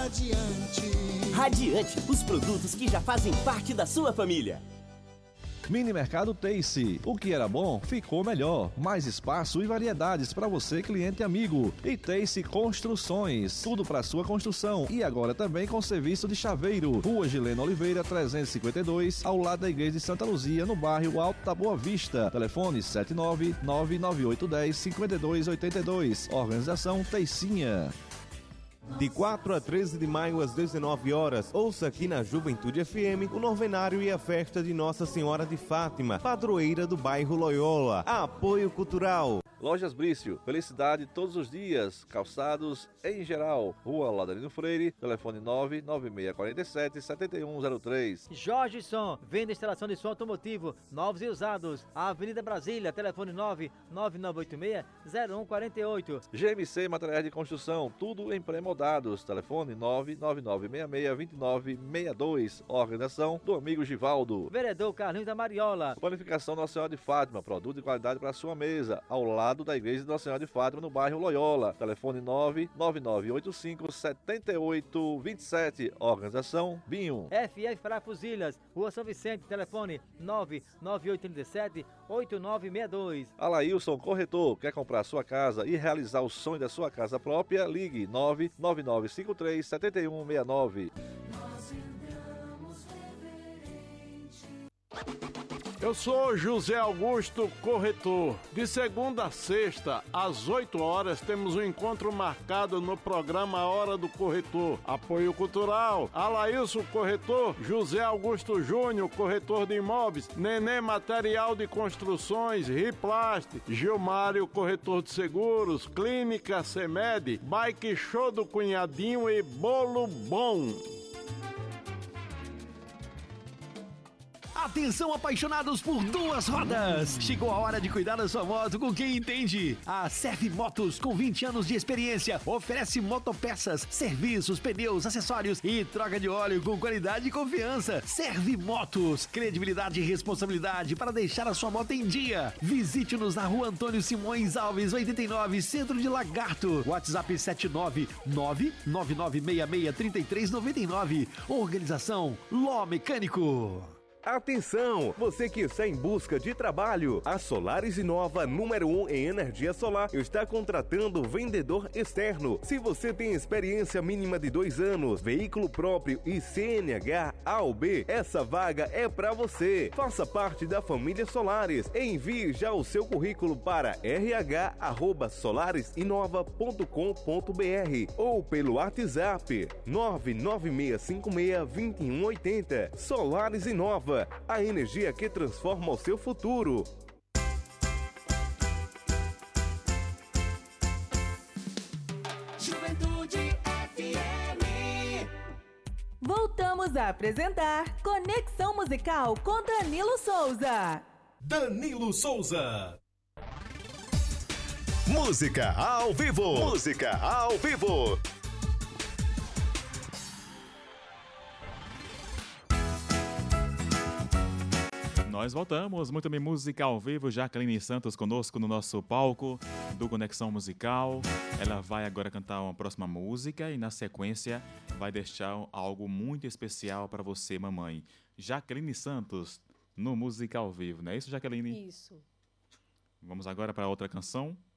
Radiante. Radiante, os produtos que já fazem parte da sua família. Mini Mercado Tace. O que era bom, ficou melhor. Mais espaço e variedades para você, cliente amigo. E Tace Construções. Tudo para sua construção. E agora também com serviço de chaveiro. Rua Gileno Oliveira, 352, ao lado da Igreja de Santa Luzia, no bairro Alto da Boa Vista. Telefone 79998105282. Organização Teicinha. De 4 a 13 de maio, às 19 horas, ouça aqui na Juventude FM o novenário e a festa de Nossa Senhora de Fátima, padroeira do bairro Loyola. Apoio Cultural. Lojas Brício, felicidade todos os dias, calçados em geral. Rua Laudelino Freire, telefone 99647-7103. Jorge Som, venda e instalação de som automotivo, novos e usados. Avenida Brasília, telefone 99986-0148. GMC Materiais de Construção, tudo em pré-moldados, telefone 99966-2962. Organização do amigo Givaldo. Vereador Carlinhos da Mariola. Panificação Nossa Senhora de Fátima, produto de qualidade para sua mesa, ao lado da Igreja de Nossa Senhora de Fátima, no bairro Loyola. Telefone 99985-7827. Organização Binho. FF Parafusilhas, Rua São Vicente, telefone 99837-8962. Alailson Corretor, quer comprar sua casa e realizar o sonho da sua casa própria? Ligue 99953-7169. Eu sou José Augusto Corretor. De segunda a sexta, às 8 horas, temos um encontro marcado no programa Hora do Corretor. Apoio Cultural, Alailson Corretor, José Augusto Júnior, corretor de imóveis, Nenê Material de Construções, Riplast, Gilmário, corretor de seguros, Clínica Semed, Bike Show do Cunhadinho e Bolo Bom. Atenção, apaixonados por duas rodas! Chegou a hora de cuidar da sua moto com quem entende. A Serve Motos, com 20 anos de experiência, oferece motopeças, serviços, pneus, acessórios e troca de óleo com qualidade e confiança. Serve Motos, credibilidade e responsabilidade para deixar a sua moto em dia. Visite-nos na Rua Antônio Simões Alves, 89, Centro de Lagarto. WhatsApp 79999663399. Organização Ló Mecânico. Atenção! Você que está em busca de trabalho, a Solaris Inova, número 1 em energia solar, está contratando vendedor externo. Se você tem experiência mínima de 2 anos, veículo próprio e CNH A ou B, essa vaga é para você. Faça parte da família Solaris. Envie já o seu currículo para rh@solarisinova.com.br ou pelo WhatsApp 996562180. Solaris Inova, a energia que transforma o seu futuro. Juventude FM. Voltamos a apresentar Conexão Musical com Danilo Souza. Danilo Souza. Música ao vivo. Música ao vivo. Nós voltamos, muito bem, música ao vivo, Jacqueline Santos conosco no nosso palco do Conexão Musical. Ela vai agora cantar uma próxima música e na sequência vai deixar algo muito especial para você, mamãe. Jacqueline Santos no Música ao Vivo, não é isso, Jacqueline? Isso. Vamos agora para outra canção.